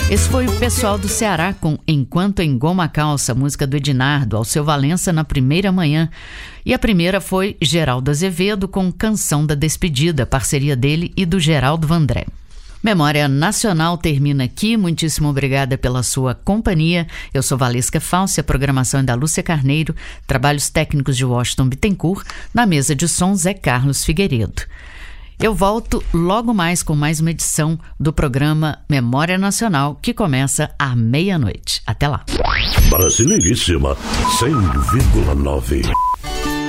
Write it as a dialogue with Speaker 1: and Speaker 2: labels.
Speaker 1: Esse foi o pessoal do Ceará com Enquanto Engoma a Calça, música do Ednardo, Alceu Valença na Primeira Manhã. E a primeira foi Geraldo Azevedo com Canção da Despedida, parceria dele e do Geraldo Vandré. Memória Nacional termina aqui. Muitíssimo obrigada pela sua companhia. Eu sou Valesca Falsi, a programação é da Lúcia Carneiro, trabalhos técnicos de Washington Bittencourt, na mesa de som Zé Carlos Figueiredo. Eu volto logo mais com mais uma edição do programa Memória Nacional, que começa à meia-noite. Até lá.
Speaker 2: Brasileiríssima 100,9.